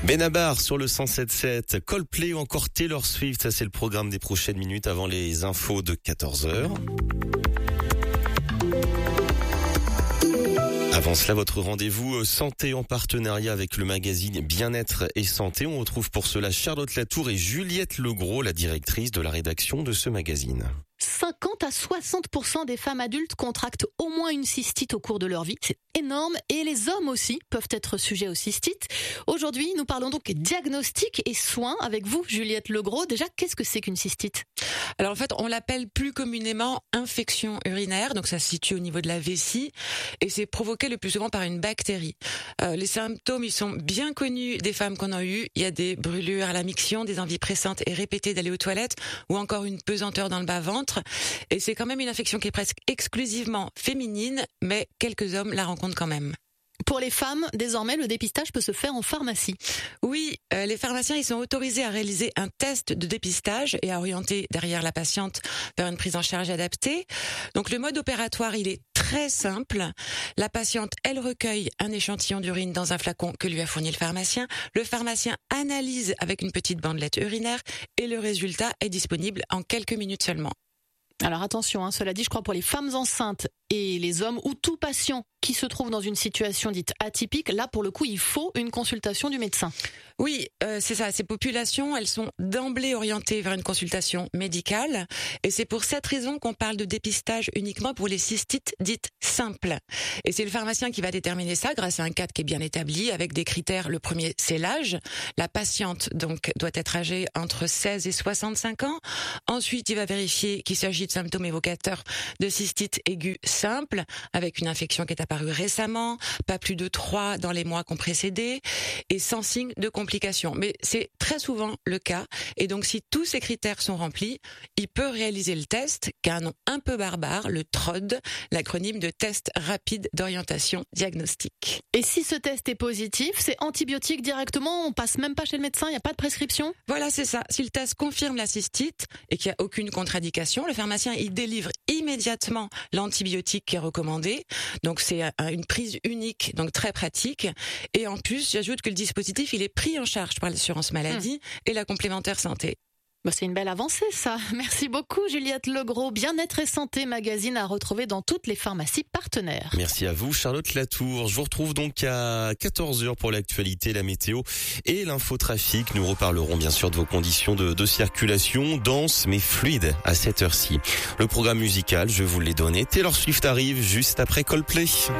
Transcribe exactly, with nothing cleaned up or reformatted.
Benabar sur le cent sept sept, Coldplay ou encore Taylor Swift, ça c'est le programme des prochaines minutes avant les infos de quatorze heures. Avant cela, votre rendez-vous santé en partenariat avec le magazine Bien-être et Santé. On retrouve pour cela Charlotte Latour et Juliette Legros, la directrice de la rédaction de ce magazine. cinquante à soixante pour cent des femmes adultes contractent au moins une cystite au cours de leur vie. C'est énorme. Et les hommes aussi peuvent être sujets aux cystites. Aujourd'hui, nous parlons donc diagnostic et soins avec vous, Juliette Legros. Déjà, qu'est-ce que c'est qu'une cystite ? Alors en fait, on l'appelle plus communément infection urinaire, donc ça se situe au niveau de la vessie, et c'est provoqué le plus souvent par une bactérie. Euh, les symptômes, ils sont bien connus des femmes qu'on a eues. Il y a des brûlures à la miction, des envies pressantes et répétées d'aller aux toilettes, ou encore une pesanteur dans le bas-ventre. Et c'est quand même une infection qui est presque exclusivement féminine, mais quelques hommes la rencontrent quand même. Pour les femmes, désormais, le dépistage peut se faire en pharmacie. Oui, euh, les pharmaciens ils sont autorisés à réaliser un test de dépistage et à orienter derrière la patiente vers une prise en charge adaptée. Donc le mode opératoire, il est très simple. La patiente, elle recueille un échantillon d'urine dans un flacon que lui a fourni le pharmacien. Le pharmacien analyse avec une petite bandelette urinaire et le résultat est disponible en quelques minutes seulement. Alors attention, hein, cela dit, je crois pour les femmes enceintes et les hommes ou tout patient qui se trouve dans une situation dite atypique, là pour le coup il faut une consultation du médecin. Oui, euh, c'est ça, ces populations, elles sont d'emblée orientées vers une consultation médicale et c'est pour cette raison qu'on parle de dépistage uniquement pour les cystites dites simples. Et c'est le pharmacien qui va déterminer ça grâce à un cadre qui est bien établi avec des critères. Le premier, c'est l'âge. La patiente donc doit être âgée entre seize et soixante-cinq ans. Ensuite, il va vérifier qu'il s'agit de symptômes évocateurs de cystite aiguë simple avec une infection qui est apparue récemment, pas plus de trois dans les mois qui ont précédé et sans signe de complications. Mais c'est très souvent le cas et donc si tous ces critères sont remplis, il peut réaliser le test qui a un nom un peu barbare, le T R O D, l'acronyme de test rapide d'orientation diagnostique. Et si ce test est positif, c'est antibiotique directement, on passe même pas chez le médecin, il n'y a pas de prescription ? Voilà, c'est ça. Si le test confirme la cystite et qu'il n'y a aucune contre-indication, le pharmacien il délivre immédiatement l'antibiotique qui est recommandé. Donc c'est une prise unique, donc très pratique. Et en plus, j'ajoute que le dispositif il est pris en charge par l'assurance maladie mmh. et la complémentaire santé. Bah c'est une belle avancée ça. Merci beaucoup Juliette Legros. Bien-être et santé magazine à retrouver dans toutes les pharmacies partenaires. Merci à vous Charlotte Latour. Je vous retrouve donc à quatorze heures pour l'actualité, la météo et l'infotrafic. Nous reparlerons bien sûr de vos conditions de, de circulation, dense mais fluide à cette heure-ci. Le programme musical, je vous l'ai donné. Taylor Swift arrive juste après Coldplay.